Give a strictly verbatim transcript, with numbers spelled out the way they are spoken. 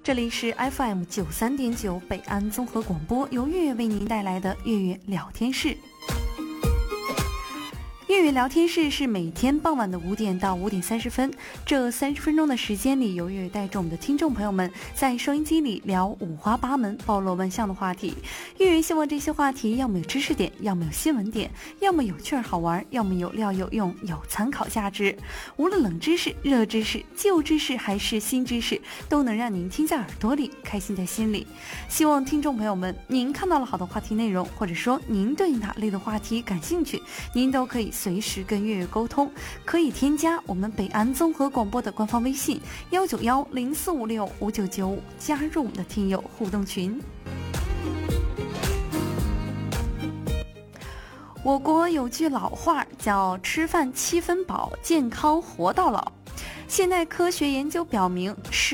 这里是 F M 九三点九北安综合广播，由月月为您带来的月月聊天室。月月聊天室是每天傍晚的五点到五点三十分，这三十分钟的时间里，由月月带着我们的听众朋友们在收音机里聊五花八门、包罗万象的话题。月月希望这些话题要么有知识点，要么有新闻点，要么有趣儿好玩，要么有料有用，有参考价值。无论冷知识、热知识、旧知识还是新知识，都能让您听在耳朵里，开心在心里。希望听众朋友们，您看到了好的话题内容，或者说您对哪类的话题感兴趣，您都可以随时跟月月沟通，可以添加我们北安综合广播的官方微信幺九幺零四五六五九九五，加入我们的听友互动群。我国有句老话叫吃饭七分饱，健康活到老。现代科学研究表明，吃